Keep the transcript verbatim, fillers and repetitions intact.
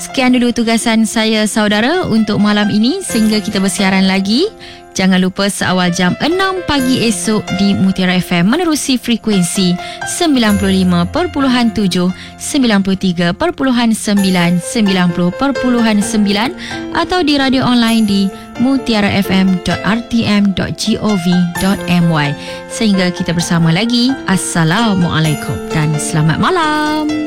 Sekian dulu tugasan saya saudara untuk malam ini. Sehingga kita bersiaran lagi, jangan lupa seawal jam enam pagi esok di Mutiara F M menerusi frekuensi sembilan puluh lima perpuluhan tujuh, sembilan puluh tiga perpuluhan sembilan, sembilan puluh perpuluhan sembilan atau di radio online di mutiara f m dot r t m dot gov dot m y. Sehingga kita bersama lagi. Assalamualaikum dan selamat malam.